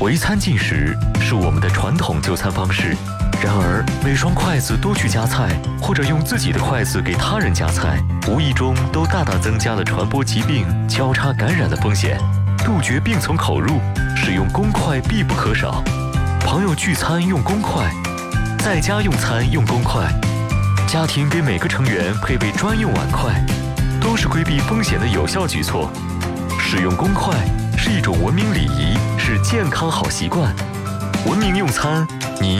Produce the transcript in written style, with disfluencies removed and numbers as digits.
围餐进食是我们的传统就餐方式，然而每双筷子都去夹菜，或者用自己的筷子给他人夹菜，无意中都大大增加了传播疾病、交叉感染的风险。杜绝病从口入，使用公筷必不可少。朋友聚餐用公筷，在家用餐用公筷，家庭给每个成员配备专用碗筷，都是规避风险的有效举措。使用公筷是一种文明礼仪，是健康好习惯。文明用餐，您